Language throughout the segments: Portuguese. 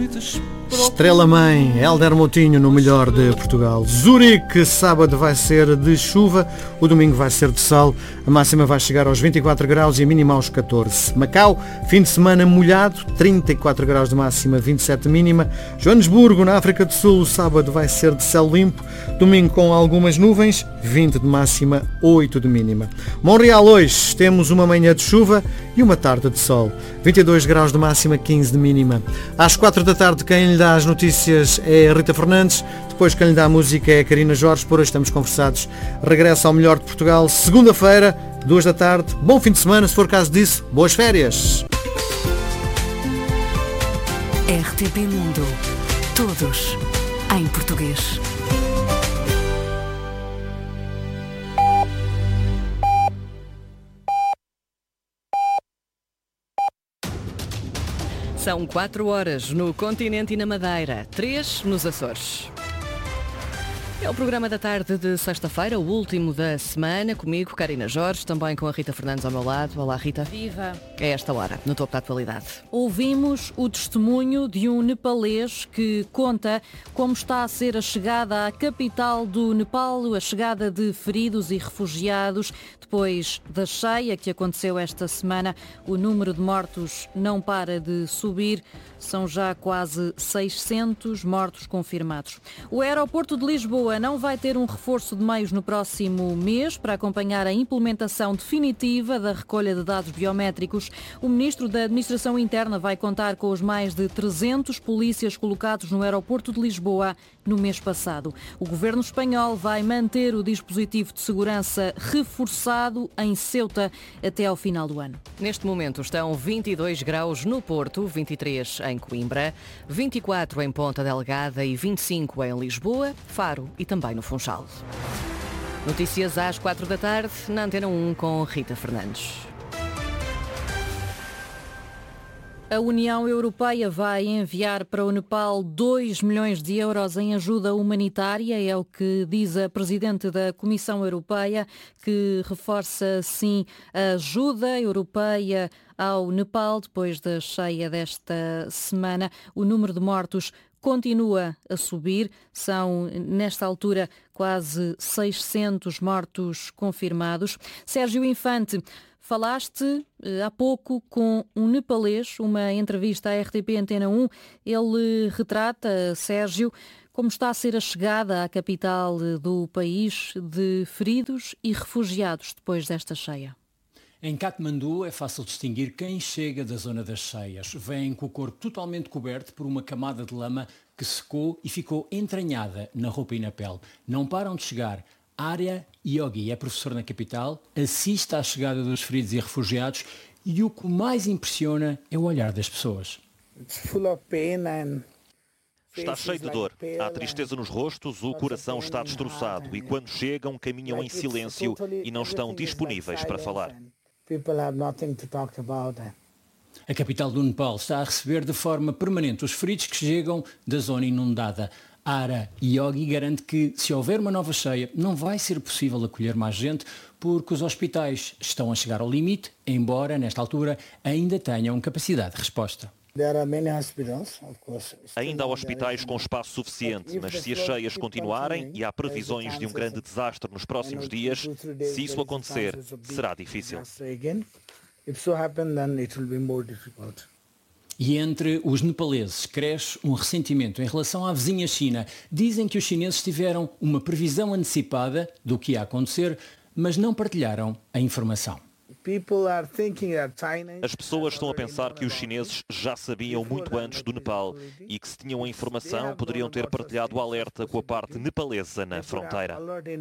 Estrela-mãe, Hélder Moutinho no melhor de Portugal. Zurique, sábado vai ser de chuva, o domingo vai ser de sol, a máxima vai chegar aos 24 graus e a mínima aos 14. Macau, fim de semana molhado, 34 graus de máxima, 27 de mínima. Joanesburgo, na África do Sul, o sábado vai ser de céu limpo, domingo com algumas nuvens, 20 de máxima, 8 de mínima. Montreal, hoje temos uma manhã de chuva e uma tarde de sol, 22 graus de máxima, 15 de mínima. Às 4 da tarde, quem lhe dá as notícias é a Rita Fernandes, depois quem lhe dá a música é a Karina Jorge. Por hoje estamos conversados. Regressa ao melhor de Portugal, segunda-feira, 2 da tarde. Bom fim de semana, se for caso disso, boas férias. RTP Mundo, todos em português. São 4 horas no continente e na Madeira, 3 nos Açores. É o programa da tarde de sexta-feira, o último da semana, comigo, Karina Jorge, também com a Rita Fernandes ao meu lado. Olá, Rita. Viva! É esta hora, no topo da atualidade. Ouvimos o testemunho de um nepalês que conta como está a ser a chegada à capital do Nepal, a chegada de feridos e refugiados. Depois da cheia que aconteceu esta semana, o número de mortos não para de subir. São já quase 600 mortos confirmados. O aeroporto de Lisboa não vai ter um reforço de meios no próximo mês para acompanhar a implementação definitiva da recolha de dados biométricos. O ministro da Administração Interna vai contar com os mais de 300 polícias colocados no aeroporto de Lisboa no mês passado. O governo espanhol vai manter o dispositivo de segurança reforçado em Ceuta até ao final do ano. Neste momento estão 22 graus no Porto, 23 em Coimbra, 24 em Ponta Delgada e 25 em Lisboa, Faro e também no Funchal. Notícias às 4 da tarde, na Antena 1 com Rita Fernandes. A União Europeia vai enviar para o Nepal 2 milhões de euros em ajuda humanitária, é o que diz a Presidente da Comissão Europeia, que reforça, assim, a ajuda europeia ao Nepal depois da cheia desta semana. O número de mortos continua a subir, são nesta altura quase 600 mortos confirmados. Sérgio Infante, falaste há pouco com um nepalês, uma entrevista à RTP Antena 1. Ele retrata, Sérgio, como está a ser a chegada à capital do país de feridos e refugiados depois desta cheia. Em Katmandu é fácil distinguir quem chega da zona das cheias. Vêm com o corpo totalmente coberto por uma camada de lama que secou e ficou entranhada na roupa e na pele. Não param de chegar. Arya Yogi é professor na capital, assiste à chegada dos feridos e refugiados e o que mais impressiona é o olhar das pessoas. Está cheio de dor, há tristeza nos rostos, o coração está destroçado e quando chegam caminham em silêncio e não estão disponíveis para falar. A capital do Nepal está a receber de forma permanente os feridos que chegam da zona inundada. Arya Yogi garante que, se houver uma nova cheia, não vai ser possível acolher mais gente porque os hospitais estão a chegar ao limite, embora, nesta altura, ainda tenham capacidade de resposta. Ainda há hospitais com espaço suficiente, mas se as cheias continuarem e há previsões de um grande desastre nos próximos dias, se isso acontecer, será difícil. E entre os nepaleses cresce um ressentimento em relação à vizinha China. Dizem que os chineses tiveram uma previsão antecipada do que ia acontecer, mas não partilharam a informação. As pessoas estão a pensar que os chineses já sabiam muito antes do Nepal e que, se tinham a informação, poderiam ter partilhado o alerta com a parte nepalesa na fronteira.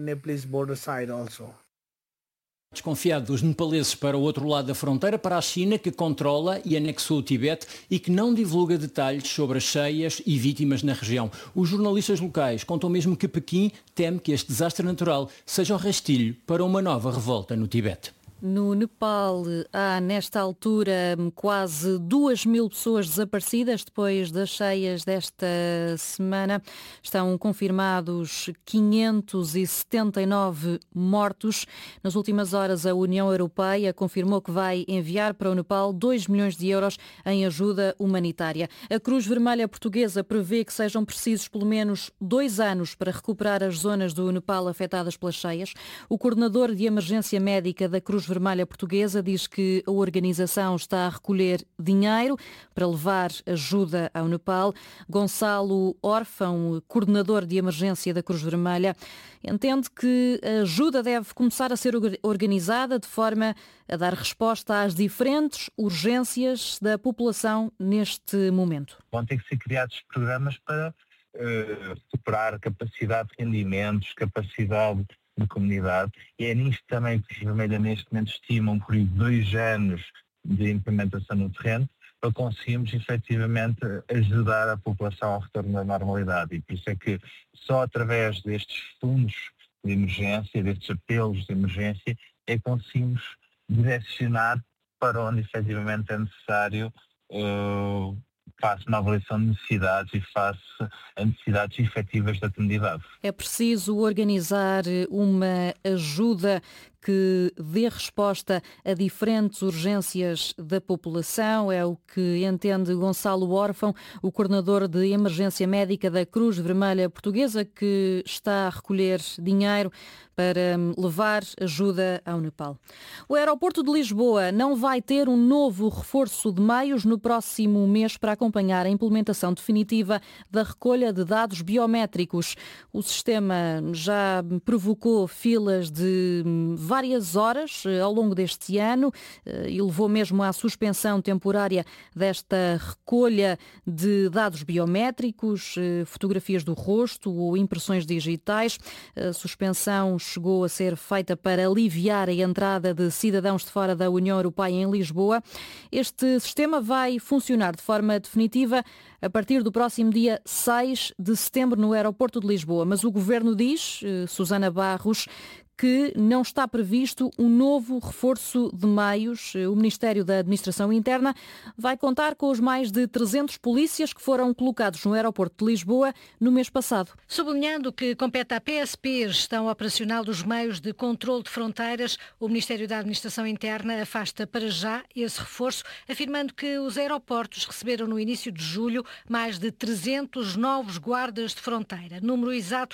Desconfiado dos nepaleses para o outro lado da fronteira, para a China, que controla e anexou o Tibete e que não divulga detalhes sobre as cheias e vítimas na região. Os jornalistas locais contam mesmo que Pequim teme que este desastre natural seja o rastilho para uma nova revolta no Tibete. No Nepal há, nesta altura, quase 2.000 pessoas desaparecidas depois das cheias desta semana. Estão confirmados 579 mortos. Nas últimas horas, a União Europeia confirmou que vai enviar para o Nepal 2 milhões de euros em ajuda humanitária. A Cruz Vermelha Portuguesa prevê que sejam precisos pelo menos 2 anos para recuperar as zonas do Nepal afetadas pelas cheias. O coordenador de emergência médica da Cruz Vermelha Portuguesa diz que a organização está a recolher dinheiro para levar ajuda ao Nepal. Gonçalo Órfão, coordenador de emergência da Cruz Vermelha, entende que a ajuda deve começar a ser organizada de forma a dar resposta às diferentes urgências da população neste momento. Vão ter que ser criados programas para recuperar capacidade de rendimentos, capacidade de comunidade, e é nisto também que os Vermelha neste momento estimam por 2 anos de implementação no terreno, para conseguirmos efetivamente ajudar a população ao retorno da normalidade. E por isso é que só através destes fundos de emergência, destes apelos de emergência, é que conseguimos direcionar para onde efetivamente é necessário, face uma avaliação de necessidades e face a necessidades efetivas da comunidade. É preciso organizar uma ajuda que dê resposta a diferentes urgências da população, é o que entende Gonçalo Órfão, o coordenador de emergência médica da Cruz Vermelha Portuguesa, que está a recolher dinheiro para levar ajuda ao Nepal. O aeroporto de Lisboa não vai ter um novo reforço de meios no próximo mês para acompanhar a implementação definitiva da recolha de dados biométricos. O sistema já provocou filas de várias horas ao longo deste ano e levou mesmo à suspensão temporária desta recolha de dados biométricos, fotografias do rosto ou impressões digitais. A suspensão chegou a ser feita para aliviar a entrada de cidadãos de fora da União Europeia em Lisboa. Este sistema vai funcionar de forma definitiva a partir do próximo dia 6 de setembro no aeroporto de Lisboa. Mas o Governo diz, Susana Barros, que não está previsto um novo reforço de meios. O Ministério da Administração Interna vai contar com os mais de 300 polícias que foram colocados no aeroporto de Lisboa no mês passado. Sublinhando que compete à PSP, Gestão Operacional dos Meios de Controlo de Fronteiras, o Ministério da Administração Interna afasta para já esse reforço, afirmando que os aeroportos receberam no início de julho mais de 300 novos guardas de fronteira, número exato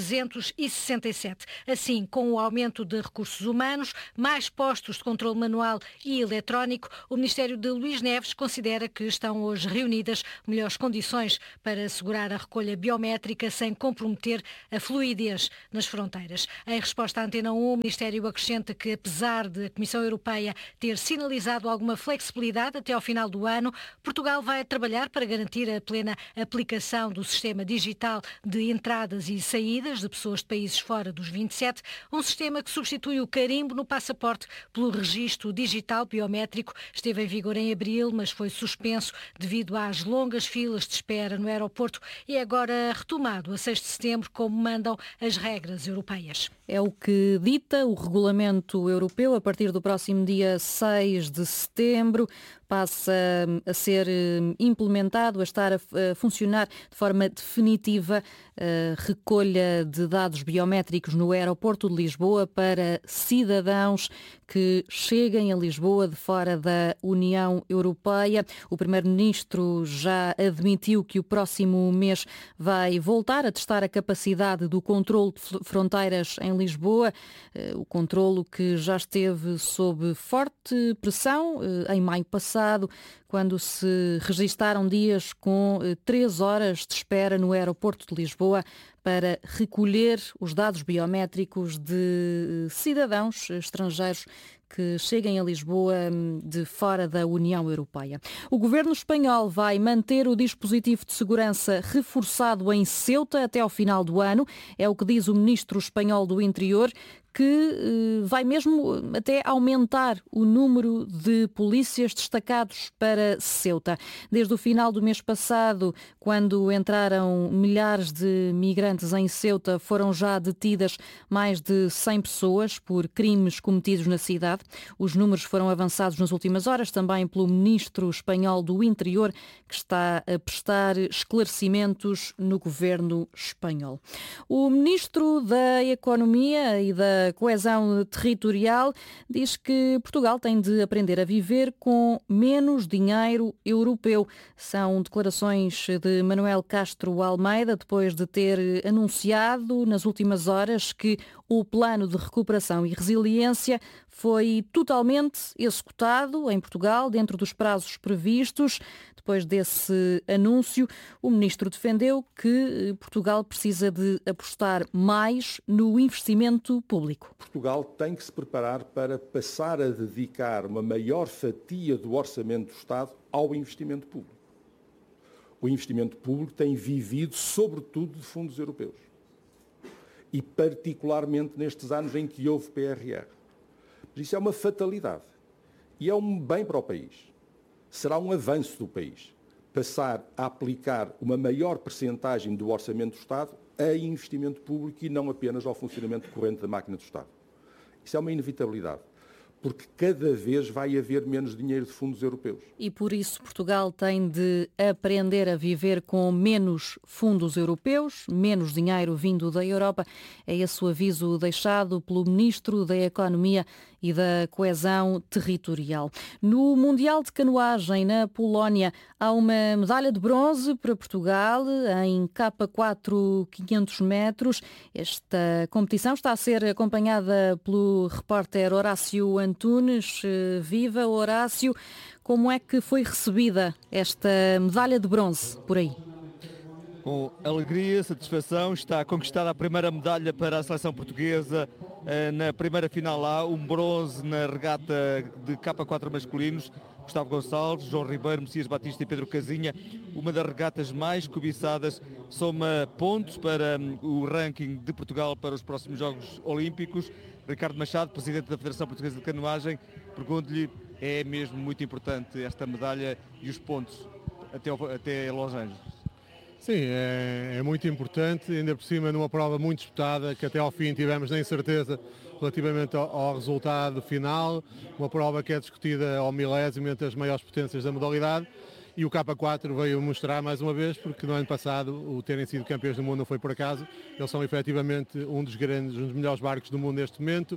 367. Assim, com o aumento de recursos humanos, mais postos de controle manual e eletrónico, o Ministério de Luís Neves considera que estão hoje reunidas melhores condições para assegurar a recolha biométrica sem comprometer a fluidez nas fronteiras. Em resposta à Antena 1, o Ministério acrescenta que, apesar de a Comissão Europeia ter sinalizado alguma flexibilidade até ao final do ano, Portugal vai trabalhar para garantir a plena aplicação do sistema digital de entradas e saídas de pessoas de países fora dos 27, um sistema que substitui o carimbo no passaporte pelo registro digital biométrico. Esteve em vigor em abril, mas foi suspenso devido às longas filas de espera no aeroporto e é agora retomado a 6 de setembro, como mandam as regras europeias. É o que dita o regulamento europeu. A partir do próximo dia 6 de setembro passa a ser implementado, a estar a funcionar de forma definitiva a recolha de dados biométricos no aeroporto de Lisboa para cidadãos que cheguem a Lisboa de fora da União Europeia. O Primeiro-Ministro já admitiu que o próximo mês vai voltar a testar a capacidade do controlo de fronteiras em Lisboa, o controlo que já esteve sob forte pressão em maio passado, quando se registaram dias com 3 horas de espera no aeroporto de Lisboa para recolher os dados biométricos de cidadãos estrangeiros que cheguem a Lisboa de fora da União Europeia. O governo espanhol vai manter o dispositivo de segurança reforçado em Ceuta até ao final do ano, é o que diz o ministro espanhol do Interior, que vai mesmo até aumentar o número de polícias destacados para Ceuta. Desde o final do mês passado, quando entraram milhares de migrantes em Ceuta, foram já detidas mais de 100 pessoas por crimes cometidos na cidade. modalidade. Os números foram avançados nas últimas horas também pelo ministro espanhol do Interior, que está a prestar esclarecimentos no governo espanhol. O ministro da Economia e da Coesão Territorial diz que Portugal tem de aprender a viver com menos dinheiro europeu. São declarações de Manuel Castro Almeida, depois de ter anunciado nas últimas horas que o plano de recuperação e resiliência foi totalmente executado em Portugal dentro dos prazos previstos. Depois desse anúncio, o ministro defendeu que Portugal precisa de apostar mais no investimento público. Portugal tem que se preparar para passar a dedicar uma maior fatia do orçamento do Estado ao investimento público. O investimento público tem vivido, sobretudo, de fundos europeus. E particularmente nestes anos em que houve PRR. Mas isso é uma fatalidade. E é um bem para o país. Será um avanço do país passar a aplicar uma maior percentagem do orçamento do Estado a investimento público e não apenas ao funcionamento corrente da máquina do Estado. Isso é uma inevitabilidade, porque cada vez vai haver menos dinheiro de fundos europeus. E por isso Portugal tem de aprender a viver com menos fundos europeus, menos dinheiro vindo da Europa. É esse o aviso deixado pelo Ministro da Economia e da Coesão Territorial. No Mundial de Canoagem na Polónia há uma medalha de bronze para Portugal em K4 500 metros. Esta competição está a ser acompanhada pelo repórter Horácio Antunes. Viva, Horácio! Como é que foi recebida esta medalha de bronze por aí? Com alegria, satisfação, está conquistada a primeira medalha para a seleção portuguesa. Na primeira final há um bronze na regata de K4 masculinos. Gustavo Gonçalves, João Ribeiro, Messias Batista e Pedro Casinha. Uma das regatas mais cobiçadas, soma pontos para o ranking de Portugal para os próximos Jogos Olímpicos. Ricardo Machado, presidente da Federação Portuguesa de Canoagem, pergunto-lhe, é mesmo muito importante esta medalha e os pontos até Los Angeles? Sim, é muito importante, ainda por cima numa prova muito disputada, que até ao fim tivemos na incerteza relativamente ao resultado final, uma prova que é discutida ao milésimo entre as maiores potências da modalidade, e o K4 veio mostrar mais uma vez, porque no ano passado o terem sido campeões do mundo não foi por acaso, eles são efetivamente um dos melhores barcos do mundo neste momento.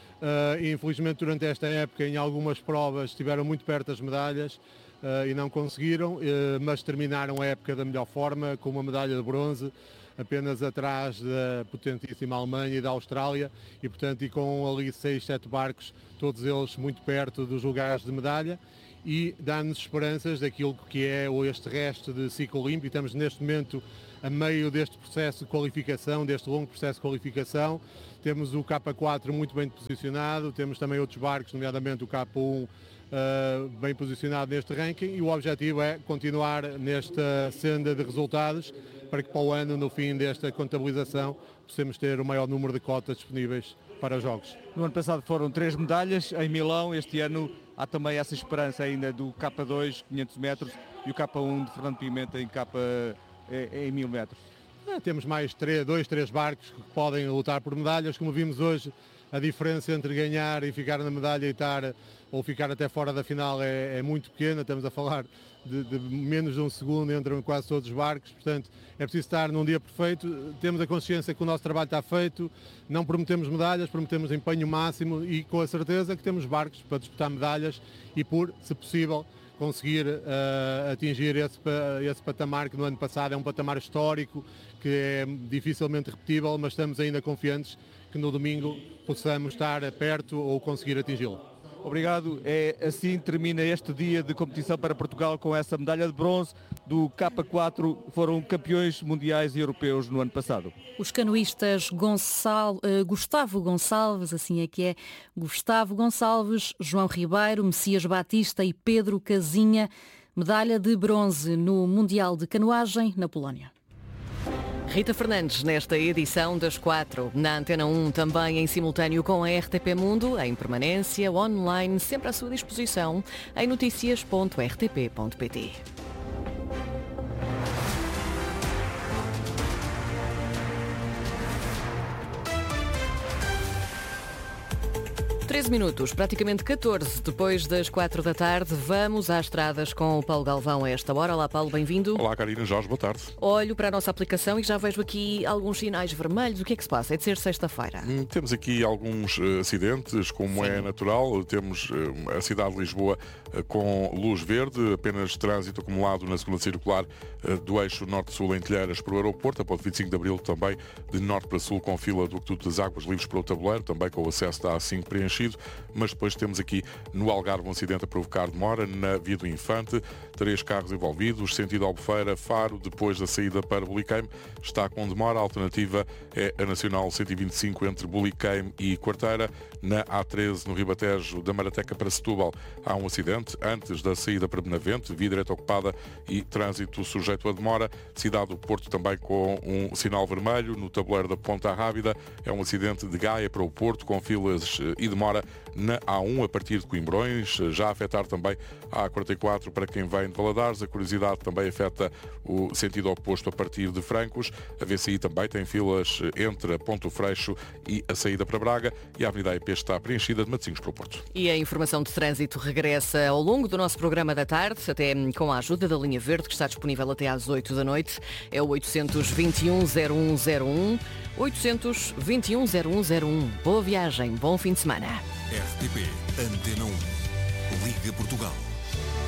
E infelizmente durante esta época em algumas provas estiveram muito perto das medalhas e não conseguiram, mas terminaram a época da melhor forma, com uma medalha de bronze, apenas atrás da potentíssima Alemanha e da Austrália, e portanto com ali 6, 7 barcos, todos eles muito perto dos lugares de medalha, e dá-nos esperanças daquilo que é este resto de ciclo olímpico. Estamos neste momento a meio deste processo de qualificação, deste longo processo de qualificação. Temos o K4 muito bem posicionado, temos também outros barcos, nomeadamente o K1, bem posicionado neste ranking, e o objetivo é continuar nesta senda de resultados para que para o ano, no fim desta contabilização, possamos ter o maior número de cotas disponíveis para os Jogos. No ano passado foram 3 medalhas em Milão, este ano há também essa esperança ainda do K2, 500 metros, e o K1 de Fernando Pimenta em 1000 metros. Temos mais 2, 3 barcos que podem lutar por medalhas. Como vimos hoje, a diferença entre ganhar e ficar na medalha ou ficar até fora da final é muito pequena. Estamos a falar de menos de um segundo entre quase todos os barcos. Portanto, é preciso estar num dia perfeito. Temos a consciência que o nosso trabalho está feito. Não prometemos medalhas, prometemos empenho máximo e com a certeza que temos barcos para disputar medalhas e se possível, conseguir atingir esse patamar que no ano passado é um patamar histórico, que é dificilmente repetível, mas estamos ainda confiantes que no domingo possamos estar perto ou conseguir atingi-lo. Obrigado. Assim termina este dia de competição para Portugal com essa medalha de bronze do K4. Foram campeões mundiais e europeus no ano passado. Os canoístas Gustavo Gonçalves, assim é que é, Gustavo Gonçalves, João Ribeiro, Messias Batista e Pedro Casinha, medalha de bronze no Mundial de Canoagem na Polónia. Rita Fernandes, nesta edição das 4, na Antena 1, também em simultâneo com a RTP Mundo, em permanência, online, sempre à sua disposição, em noticias.rtp.pt. 13 minutos, praticamente 14, depois das 4 da tarde, vamos às estradas com o Paulo Galvão a esta hora. Olá, Paulo, bem-vindo. Olá, Karina Jorge, boa tarde. Olho para a nossa aplicação e já vejo aqui alguns sinais vermelhos. O que é que se passa? É de ser sexta-feira. Temos aqui alguns acidentes, como é natural. Temos a cidade de Lisboa com luz verde, apenas trânsito acumulado na segunda circular do eixo norte-sul em Telheiras para o aeroporto, a ponte 25 de Abril também de norte para sul com fila do Aqueduto das Águas livres para o tabuleiro, também com o acesso da A5 preenchido, mas depois temos aqui no Algarve um acidente a provocar demora na Via do Infante, 3 carros envolvidos, sentido Albufeira, Faro, depois da saída para Buliqueime, está com demora. A alternativa é a Nacional 125 entre Buliqueime e Quarteira. Na A13, no Ribatejo, da Marateca para Setúbal, há um acidente antes da saída para Benavente, via direita ocupada e trânsito sujeito a demora. Cidade do Porto também com um sinal vermelho no tabuleiro da Ponta Rábida. É um acidente de Gaia para o Porto com filas e demora na A1 a partir de Coimbrões, já a afetar também a A44 para quem vem de Valadares. A curiosidade também afeta o sentido oposto a partir de Francos. A VCI também tem filas entre a Ponto Freixo e a saída para Braga, e a Avenida AEP está preenchida de Matosinhos para o Porto. E a informação de trânsito regressa ao longo do nosso programa da tarde, até com a ajuda da linha verde, que está disponível até às 8 da noite. É o 821-0101, 821-0101. Boa viagem, bom fim de semana. RTP Antena 1, Liga Portugal.